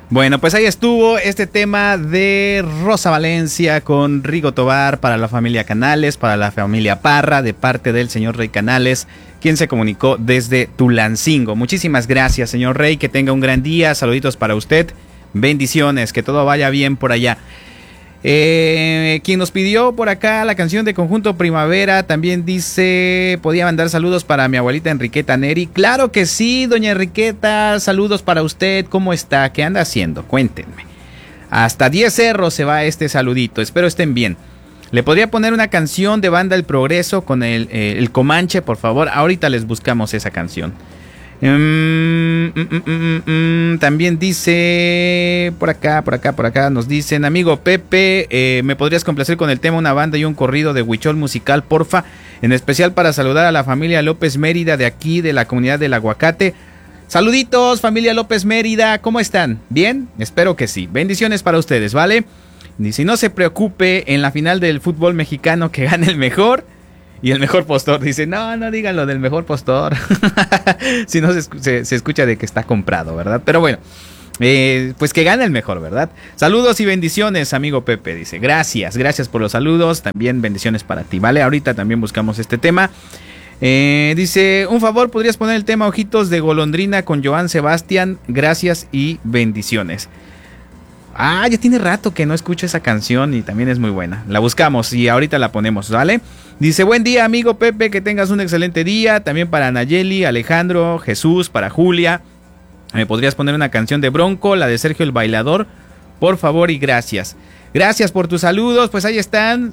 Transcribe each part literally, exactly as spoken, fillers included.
Bueno, pues ahí estuvo este tema de Rosa Valencia con Rigo Tobar para la familia Canales, para la familia Parra, de parte del señor Rey Canales, quien se comunicó desde Tulancingo. Muchísimas gracias, señor Rey, que tenga un gran día, saluditos para usted, bendiciones, que todo vaya bien por allá. Eh, quien nos pidió por acá la canción de Conjunto Primavera también dice, podía mandar saludos para mi abuelita Enriqueta Neri. Claro que sí, doña Enriqueta, saludos para usted. ¿Cómo está? ¿Qué anda haciendo? Cuéntenme. Hasta diez cerros se va este saludito, espero estén bien. ¿Le podría poner una canción de Banda El Progreso con el, eh, el Comanche, por favor? Ahorita les buscamos esa canción. Mm, mm, mm, mm, mm, también dice por acá, por acá, por acá nos dicen, amigo Pepe, eh, ¿me podrías complacer con el tema Una Banda y un Corrido de Huichol Musical, porfa? En especial para saludar a la familia López Mérida de aquí, de la comunidad del Aguacate. Saluditos, familia López Mérida, ¿cómo están? ¿Bien? Espero que sí. Bendiciones para ustedes, ¿vale? Y si no se preocupe, en la final del fútbol mexicano que gane el mejor. Y el mejor postor dice, no, no digan lo del mejor postor. Si no se, se, se escucha de que está comprado, ¿verdad? Pero bueno, eh, pues que gane el mejor, ¿verdad? Saludos y bendiciones, amigo Pepe, dice. Gracias, gracias por los saludos. También bendiciones para ti, ¿vale? Ahorita también buscamos este tema. Eh, dice, un favor, ¿podrías poner el tema Ojitos de Golondrina con Joan Sebastián? Gracias y bendiciones. Ah, ya tiene rato que no escucho esa canción y también es muy buena. La buscamos y ahorita la ponemos, ¿vale? Dice, buen día, amigo Pepe, que tengas un excelente día. También para Nayeli, Alejandro, Jesús, para Julia. ¿Me podrías poner una canción de Bronco, la de Sergio el Bailador? Por favor y gracias. Gracias por tus saludos. Pues ahí están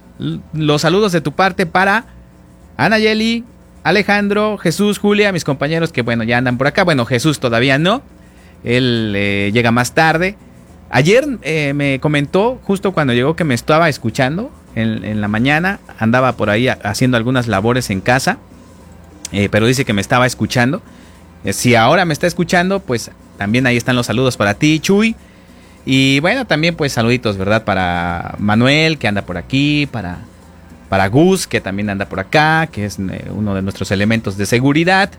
los saludos de tu parte para Nayeli, Alejandro, Jesús, Julia, mis compañeros que bueno, ya andan por acá. Bueno, Jesús todavía no. Él eh, llega más tarde. Ayer eh, me comentó, justo cuando llegó, que me estaba escuchando en, en la mañana. Andaba por ahí haciendo algunas labores en casa, eh, pero dice que me estaba escuchando. Eh, si ahora me está escuchando, pues también ahí están los saludos para ti, Chuy. Y bueno, también pues saluditos, ¿verdad? Para Manuel, que anda por aquí, para, para Gus, que también anda por acá, que es eh, uno de nuestros elementos de seguridad.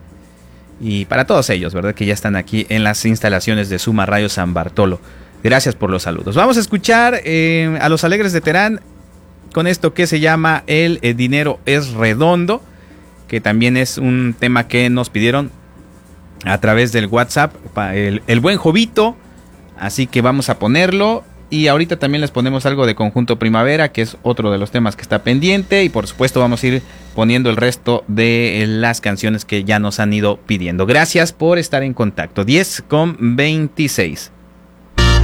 Y para todos ellos, ¿verdad? Que ya están aquí en las instalaciones de Suma Radio San Bartolo. Gracias por los saludos. Vamos a escuchar eh, a Los Alegres de Terán con esto que se llama El, el Dinero es Redondo, que también es un tema que nos pidieron a través del WhatsApp, el, el buen Jovito. Así que vamos a ponerlo. Y ahorita también les ponemos algo de Conjunto Primavera, que es otro de los temas que está pendiente. Y por supuesto vamos a ir poniendo el resto de las canciones que ya nos han ido pidiendo. Gracias por estar en contacto. diez con veintiséis.